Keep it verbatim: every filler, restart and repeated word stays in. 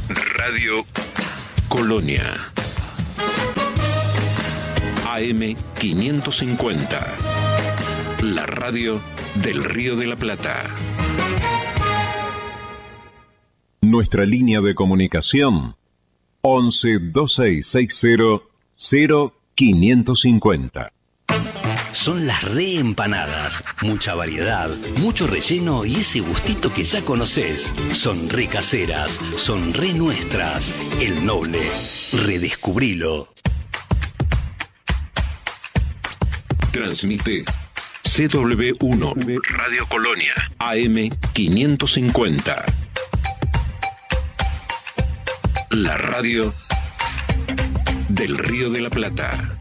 Radio Colonia. A M quinientos cincuenta. La radio del Río de la Plata. Nuestra línea de comunicación once dos seis seis cero cero quinientos cincuenta. Son las reempanadas. Mucha variedad, mucho relleno y ese gustito que ya conoces. Son re caseras, son re nuestras. El Noble. Redescubrilo. Transmite C W uno Radio Colonia A M quinientos cincuenta. La radio del Río de la Plata.